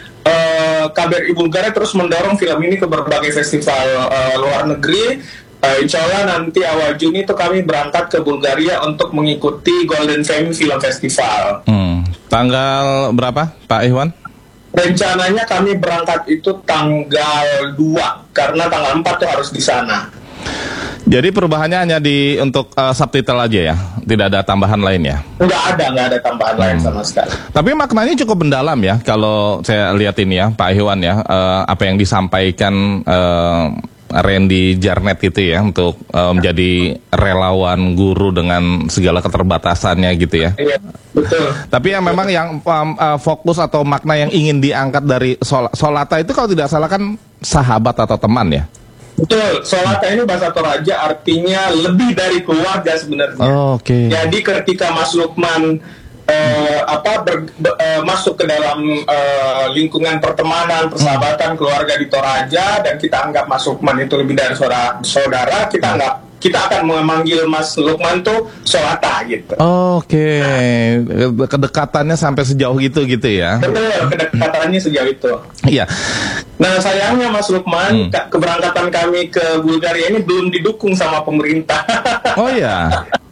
uh, K B R I Bulgaria terus mendorong film ini ke berbagai festival uh, luar negeri. Uh, insya Allah nanti awal Juni itu kami berangkat ke Bulgaria untuk mengikuti Golden Fame Film Festival. Hmm. Tanggal berapa, Pak Iwan? Rencananya kami berangkat itu tanggal dua, karena tanggal empat tuh harus di sana. Jadi perubahannya hanya di untuk uh, subtitle aja ya, tidak ada tambahan lain ya? Nggak ada, nggak ada tambahan hmm. lain sama sekali. Tapi maknanya cukup mendalam ya, kalau saya lihat ini ya, Pak Iwan ya, uh, apa yang disampaikan uh, Randy Jarnet itu ya, untuk uh, menjadi relawan guru dengan segala keterbatasannya gitu ya. Iya, betul. Tapi yang memang yang um, uh, fokus atau makna yang ingin diangkat dari sol Solata itu kalau tidak salah kan sahabat atau teman ya? Betul, Solata ini bahasa Toraja artinya lebih dari keluarga sebenarnya. Oh, oke. Okay. Jadi ketika Mas Lukman eh, apa ber, ber, eh, masuk ke dalam eh, lingkungan pertemanan, persahabatan, keluarga di Toraja, dan kita anggap Mas Lukman itu lebih dari saudara, saudara kita anggap kita akan memanggil Mas Lukman tuh Solata gitu. Oh, oke, okay. Kedekatannya sampai sejauh gitu gitu ya? Betul, kedekatannya sejauh itu. Iya. Nah sayangnya Mas Lukman, hmm. keberangkatan kami ke Bulgaria ini belum didukung sama pemerintah. Oh iya.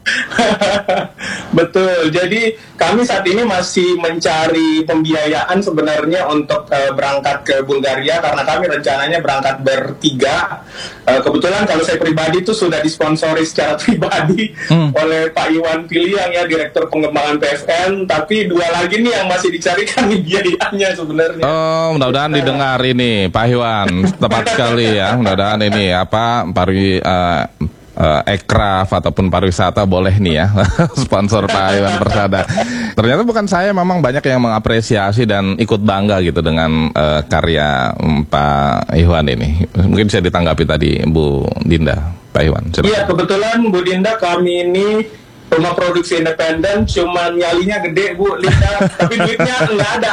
Betul, jadi kami saat ini masih mencari pembiayaan sebenarnya untuk uh, berangkat ke Bulgaria, karena kami rencananya berangkat bertiga. Uh, kebetulan kalau saya pribadi itu sudah disponsori secara pribadi hmm. oleh Pak Iwan Piliang ya, Direktur Pengembangan P F N, tapi dua lagi nih yang masih dicarikan nih biayanya sebenarnya. Oh, mudah-mudahan didengar ini Pak Iwan, tepat sekali ya, mudah-mudahan ini apa pari uh, Uh, Ekraf ataupun pariwisata boleh nih ya sponsor Pak Iwan Persada. Ternyata bukan saya, memang banyak yang mengapresiasi dan ikut bangga gitu dengan uh, karya um, Pak Iwan ini. Mungkin bisa ditanggapi tadi Bu Dinda, Pak Iwan. Iya, kebetulan Bu Dinda, kami ini rumah produksi independen, cuma nyalinya gede Bu Linda, tapi duitnya nggak ada.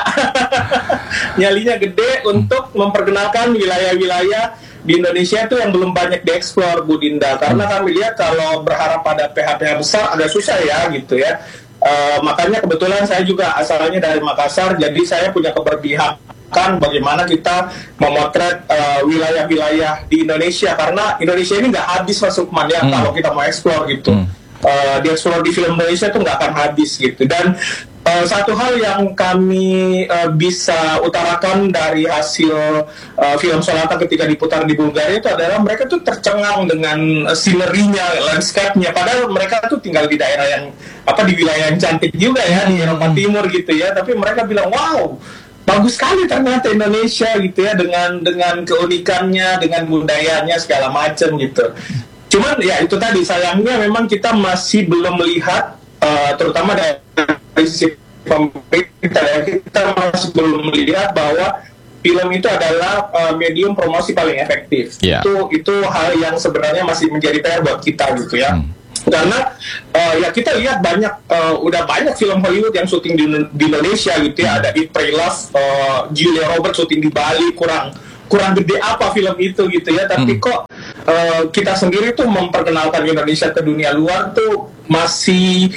Nyalinya gede untuk memperkenalkan wilayah-wilayah di Indonesia itu yang belum banyak dieksplor Bu Dinda, karena kami lihat kalau berharap pada P H P H besar agak susah ya gitu ya. Uh, makanya kebetulan saya juga asalnya dari Makassar, jadi saya punya keberpihakan bagaimana kita memotret wilayah-wilayah uh, di Indonesia, karena Indonesia ini nggak habis Mas Lukman ya, hmm. kalau kita mau eksplor gitu. Hmm. Uh, dieksplor di film Indonesia itu nggak akan habis gitu. Dan Uh, satu hal yang kami uh, bisa utarakan dari hasil uh, film Solata ketika diputar di Bulgaria itu adalah mereka tuh tercengang dengan uh, sinerinya, landscape-nya, padahal mereka tuh tinggal di daerah yang apa di wilayah yang cantik juga ya, di Eropa Timur gitu ya, tapi mereka bilang wow, bagus sekali ternyata Indonesia gitu ya, dengan dengan keunikannya, dengan budayanya segala macam gitu. Cuman ya itu tadi, sayangnya memang kita masih belum melihat uh, terutama dari sisi pemerintah, kita masih belum melihat bahwa film itu adalah uh, medium promosi paling efektif. Yeah. Itu itu hal yang sebenarnya masih menjadi P R buat kita gitu ya. Hmm. Karena uh, ya kita lihat banyak uh, udah banyak film Hollywood yang syuting di, di Indonesia gitu ya. Ada Eat, Pray, Love, uh, Julia Roberts syuting di Bali, kurang kurang gede apa film itu gitu ya. Tapi hmm. kok uh, kita sendiri tuh memperkenalkan Indonesia ke dunia luar tuh masih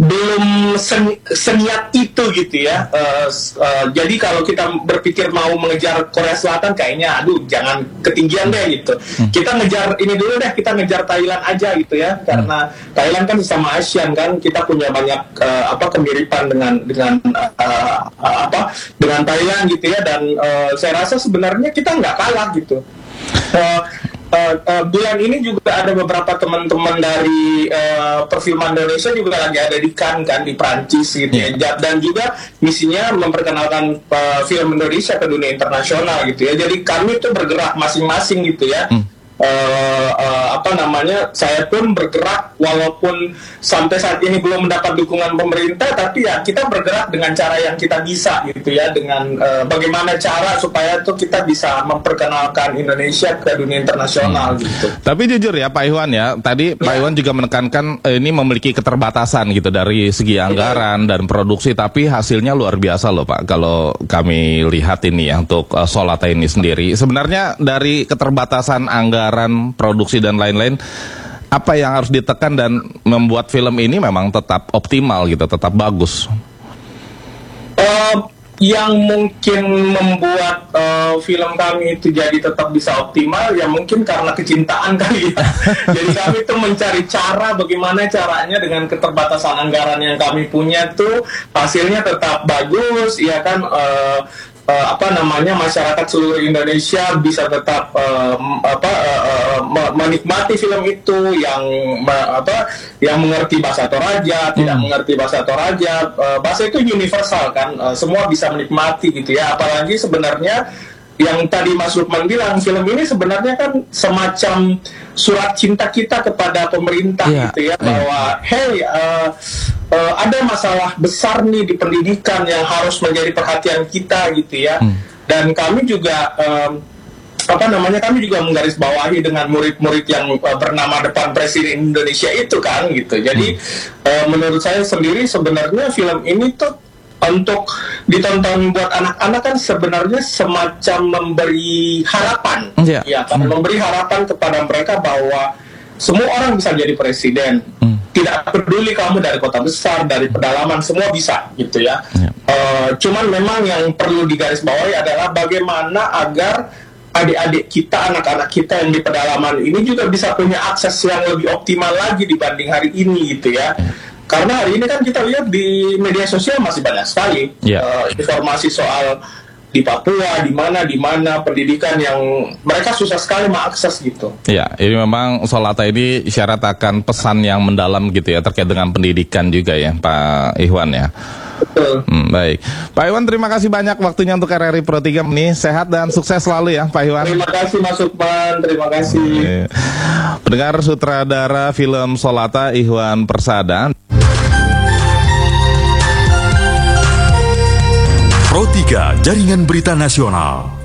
belum sen, seniat itu gitu ya. Uh, uh, jadi kalau kita berpikir mau mengejar Korea Selatan, kayaknya aduh jangan ketinggian deh gitu. Hmm. Kita ngejar ini dulu deh, kita ngejar Thailand aja gitu ya. Karena hmm. Thailand kan sesama ASEAN kan, kita punya banyak uh, apa kemiripan dengan dengan uh, uh, apa dengan Thailand gitu ya. Dan uh, saya rasa sebenarnya kita nggak kalah gitu. Uh, Uh, uh, bulan ini juga ada beberapa teman-teman dari uh, perfilman Indonesia juga lagi ada di Cannes kan, di Prancis gitu yeah. ya, dan juga misinya memperkenalkan uh, film Indonesia ke dunia internasional gitu ya. Jadi kami tuh bergerak masing-masing gitu ya. Hmm. Uh, uh, apa namanya, saya pun bergerak walaupun sampai saat ini belum mendapat dukungan pemerintah, tapi ya kita bergerak dengan cara yang kita bisa gitu ya, dengan uh, bagaimana cara supaya tuh kita bisa memperkenalkan Indonesia ke dunia internasional hmm. gitu. Tapi jujur ya Pak Iwan ya, tadi ya. Pak Iwan juga menekankan eh, ini memiliki keterbatasan gitu dari segi anggaran ya. dan produksi, tapi hasilnya luar biasa loh Pak. Kalau kami lihat ini ya untuk uh, Solata ini sendiri, sebenarnya dari keterbatasan anggaran, produksi dan lain-lain, apa yang harus ditekan dan membuat film ini memang tetap optimal gitu, tetap bagus? Uh, yang mungkin membuat uh, film kami itu jadi tetap bisa optimal ya mungkin karena kecintaan kali ya. Jadi kami tuh mencari cara bagaimana caranya dengan keterbatasan anggaran yang kami punya tuh hasilnya tetap bagus ya kan. Uh, uh, apa namanya masyarakat seluruh Indonesia bisa tetap uh, apa uh, uh, menikmati film itu, yang uh, apa yang mengerti bahasa Toraja, hmm. tidak mengerti bahasa Toraja, uh, bahasa itu universal kan, uh, semua bisa menikmati gitu ya. Apalagi sebenarnya yang tadi Mas Lukman bilang, film ini sebenarnya kan semacam surat cinta kita kepada pemerintah yeah. gitu ya, bahwa hey uh, uh, ada masalah besar nih di pendidikan yang harus menjadi perhatian kita gitu ya. Hmm. Dan kami juga um, apa namanya kami juga menggarisbawahi dengan murid-murid yang uh, bernama depan Presiden Indonesia itu kan gitu. Jadi hmm. uh, menurut saya sendiri sebenarnya film ini tuh untuk ditonton buat anak-anak kan sebenarnya semacam memberi harapan, yeah. ya, kan? hmm. memberi harapan kepada mereka bahwa semua orang bisa jadi presiden, hmm. tidak peduli kamu dari kota besar, dari pedalaman, semua bisa, gitu ya. Yeah. Uh, cuman memang yang perlu digarisbawahi adalah bagaimana agar adik-adik kita, anak-anak kita yang di pedalaman ini juga bisa punya akses yang lebih optimal lagi dibanding hari ini, gitu ya. Yeah. Karena hari ini kan kita lihat di media sosial masih banyak sekali yeah. uh, informasi soal di Papua, di mana, di mana pendidikan yang mereka susah sekali mengakses gitu. Ya, ini memang Solata ini syarat akan pesan yang mendalam gitu ya, terkait dengan pendidikan juga ya, Pak Ikhwan ya. Betul. Hmm, baik, Pak Iwan, terima kasih banyak waktunya untuk R R I Pro tiga ini. Sehat dan sukses selalu ya, Pak Iwan. Terima kasih Mas Lukman, terima kasih. Pendengar, sutradara film Solata Ikhwan Persada. Pro tiga, Jaringan Berita Nasional.